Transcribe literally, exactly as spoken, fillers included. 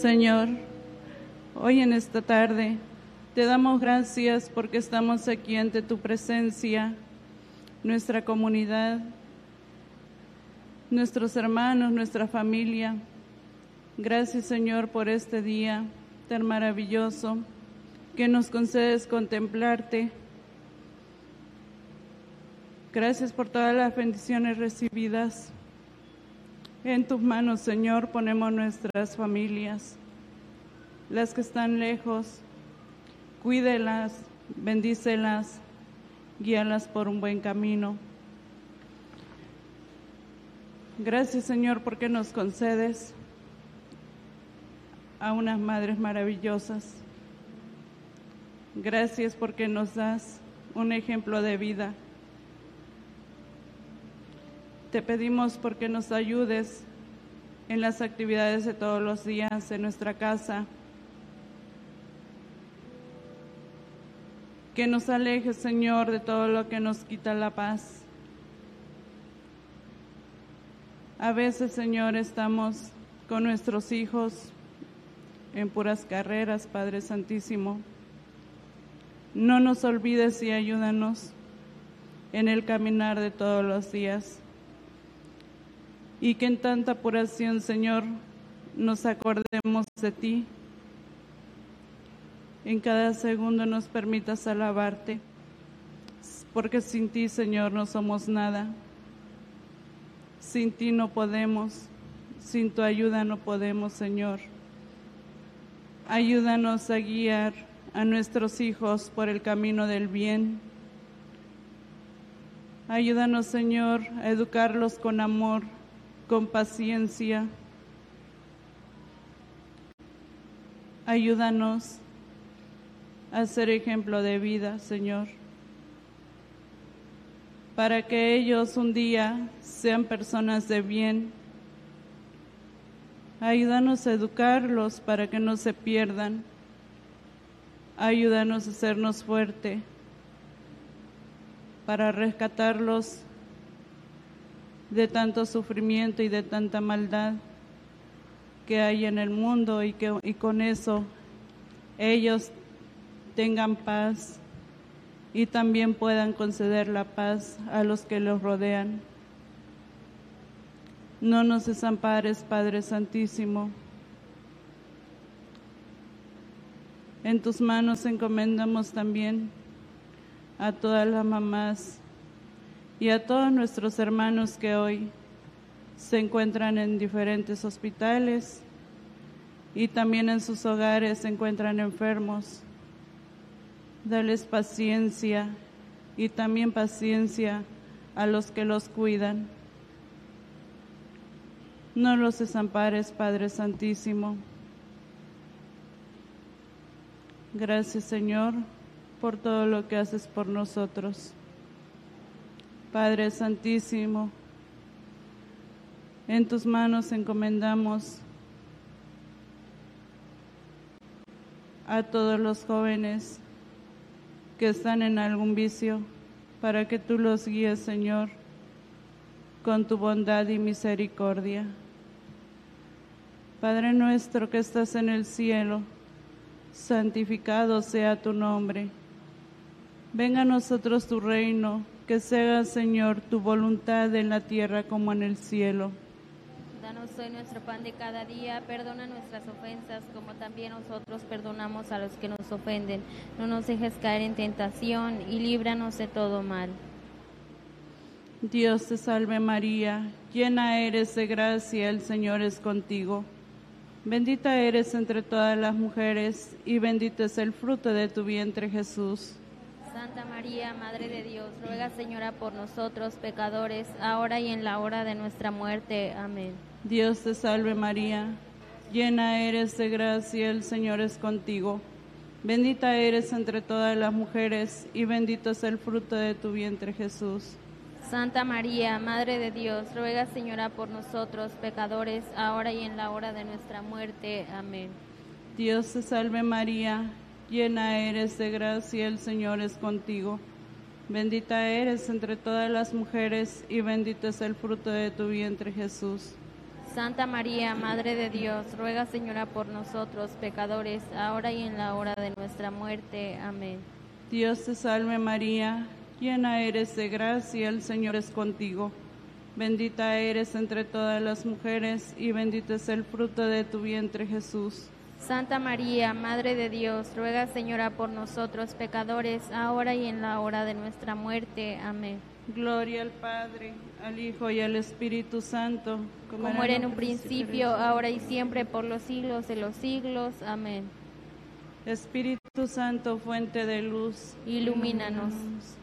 Señor, hoy en esta tarde te damos gracias porque estamos aquí ante tu presencia, nuestra comunidad, nuestros hermanos, nuestra familia. Gracias, Señor, por este día tan maravilloso que nos concedes contemplarte. Gracias por todas las bendiciones recibidas. En tus manos, Señor, ponemos nuestras familias, las que están lejos. Cuídelas, bendícelas, guíalas por un buen camino. Gracias, Señor, porque nos concedes a unas madres maravillosas. Gracias porque nos das un ejemplo de vida. Te pedimos porque nos ayudes en las actividades de todos los días en nuestra casa. Que nos alejes, Señor, de todo lo que nos quita la paz. A veces, Señor, estamos con nuestros hijos en puras carreras, Padre Santísimo. No nos olvides y ayúdanos en el caminar de todos los días. Y que en tanta apuración, Señor, nos acordemos de ti. En cada segundo nos permitas alabarte, porque sin ti, Señor, no somos nada. Sin ti no podemos, sin tu ayuda no podemos, Señor. Ayúdanos a guiar a nuestros hijos por el camino del bien. Ayúdanos, Señor, a educarlos con amor, con paciencia. Ayúdanos a ser ejemplo de vida, Señor, para que ellos un día sean personas de bien. Ayúdanos a educarlos para que no se pierdan. Ayúdanos a hacernos fuerte para rescatarlos de tanto sufrimiento y de tanta maldad que hay en el mundo, y que y con eso ellos tengan paz y también puedan conceder la paz a los que los rodean. No nos desampares, Padre Santísimo. En tus manos encomendamos también a todas las mamás y a todos nuestros hermanos que hoy se encuentran en diferentes hospitales y también en sus hogares se encuentran enfermos. Dales paciencia y también paciencia a los que los cuidan. No los desampares, Padre Santísimo. Gracias, Señor, por todo lo que haces por nosotros. Padre Santísimo, en tus manos encomendamos a todos los jóvenes que están en algún vicio, para que tú los guíes, Señor, con tu bondad y misericordia. Padre nuestro que estás en el cielo, santificado sea tu nombre. Venga a nosotros tu reino, que se haga, Señor, tu voluntad en la tierra como en el cielo. Danos hoy nuestro pan de cada día, perdona nuestras ofensas como también nosotros perdonamos a los que nos ofenden. No nos dejes caer en tentación y líbranos de todo mal. Dios te salve María, llena eres de gracia, el Señor es contigo. Bendita eres entre todas las mujeres y bendito es el fruto de tu vientre, Jesús. Santa María, Madre de Dios, ruega, Señora, por nosotros pecadores, ahora y en la hora de nuestra muerte. Amén. Dios te salve María, llena eres de gracia, el Señor es contigo. Bendita eres entre todas las mujeres y bendito es el fruto de tu vientre, Jesús. Santa María, Madre de Dios, ruega, Señora, por nosotros pecadores, ahora y en la hora de nuestra muerte. Amén. Dios te salve María, llena eres de gracia, el Señor es contigo. Bendita eres entre todas las mujeres y bendito es el fruto de tu vientre, Jesús. Santa María, Madre de Dios, ruega, Señora, por nosotros pecadores, ahora y en la hora de nuestra muerte. Amén. Dios te salve María, llena eres de gracia, el Señor es contigo. Bendita eres entre todas las mujeres y bendito es el fruto de tu vientre, Jesús. Santa María, Madre de Dios, ruega, Señora, por nosotros pecadores, ahora y en la hora de nuestra muerte. Amén. Gloria al Padre, al Hijo y al Espíritu Santo, como era en un principio, ahora y siempre, por los siglos de los siglos. Amén. Espíritu Santo, fuente de luz, ilumínanos.